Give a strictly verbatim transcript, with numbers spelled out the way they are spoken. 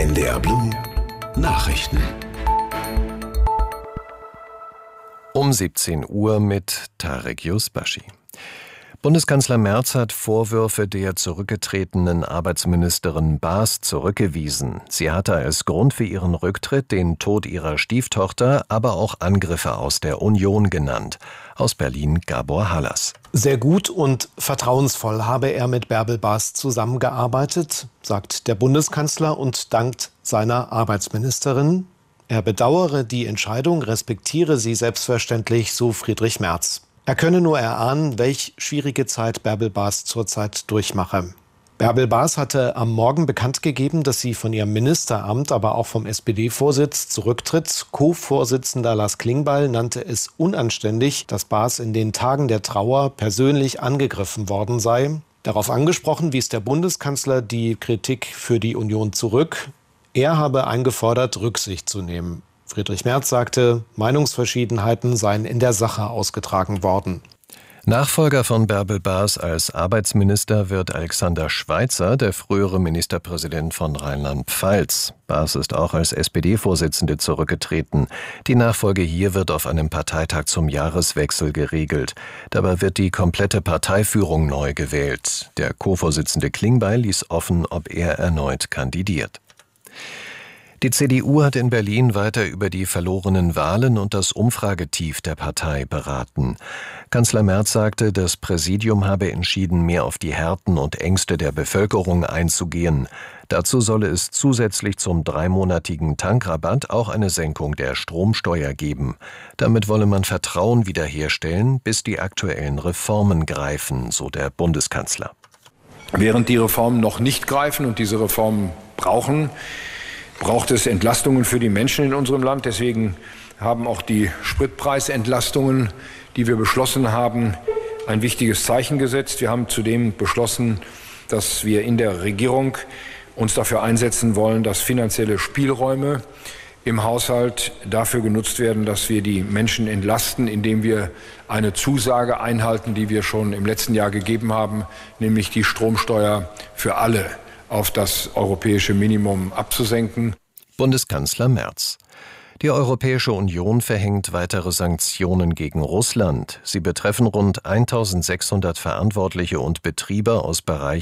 N D R Blue Nachrichten. Um siebzehn Uhr mit Tarek Yusbashi. Bundeskanzler Merz hat Vorwürfe der zurückgetretenen Arbeitsministerin Baas zurückgewiesen. Sie hatte als Grund für ihren Rücktritt den Tod ihrer Stieftochter, aber auch Angriffe aus der Union genannt. Aus Berlin Gabor Hallas. Sehr gut und vertrauensvoll habe er mit Bärbel Baas zusammengearbeitet, sagt der Bundeskanzler und dankt seiner Arbeitsministerin. Er bedauere die Entscheidung, respektiere sie selbstverständlich, so Friedrich Merz. Er könne nur erahnen, welch schwierige Zeit Bärbel Baas zurzeit durchmache. Bärbel Baas hatte am Morgen bekannt gegeben, dass sie von ihrem Ministeramt, aber auch vom S P D-Vorsitz zurücktritt. Co-Vorsitzender Lars Klingbeil nannte es unanständig, dass Baas in den Tagen der Trauer persönlich angegriffen worden sei. Darauf angesprochen wies der Bundeskanzler die Kritik für die Union zurück. Er habe eingefordert, Rücksicht zu nehmen. Friedrich Merz sagte, Meinungsverschiedenheiten seien in der Sache ausgetragen worden. Nachfolger von Bärbel Baas als Arbeitsminister wird Alexander Schweitzer, der frühere Ministerpräsident von Rheinland-Pfalz. Baas ist auch als S P D-Vorsitzende zurückgetreten. Die Nachfolge hier wird auf einem Parteitag zum Jahreswechsel geregelt. Dabei wird die komplette Parteiführung neu gewählt. Der Co-Vorsitzende Klingbeil ließ offen, ob er erneut kandidiert. Die C D U hat in Berlin weiter über die verlorenen Wahlen und das Umfragetief der Partei beraten. Kanzler Merz sagte, das Präsidium habe entschieden, mehr auf die Härten und Ängste der Bevölkerung einzugehen. Dazu solle es zusätzlich zum dreimonatigen Tankrabatt auch eine Senkung der Stromsteuer geben. Damit wolle man Vertrauen wiederherstellen, bis die aktuellen Reformen greifen, so der Bundeskanzler. Während die Reformen noch nicht greifen und diese Reformen brauchen, braucht es Entlastungen für die Menschen in unserem Land. Deswegen haben auch die Spritpreisentlastungen, die wir beschlossen haben, ein wichtiges Zeichen gesetzt. Wir haben zudem beschlossen, dass wir in der Regierung uns dafür einsetzen wollen, dass finanzielle Spielräume im Haushalt dafür genutzt werden, dass wir die Menschen entlasten, indem wir eine Zusage einhalten, die wir schon im letzten Jahr gegeben haben, nämlich die Stromsteuer für alle auf das europäische Minimum abzusenken. Bundeskanzler Merz. Die Europäische Union verhängt weitere Sanktionen gegen Russland. Sie betreffen rund eintausendsechshundert Verantwortliche und Betriebe aus Bereichen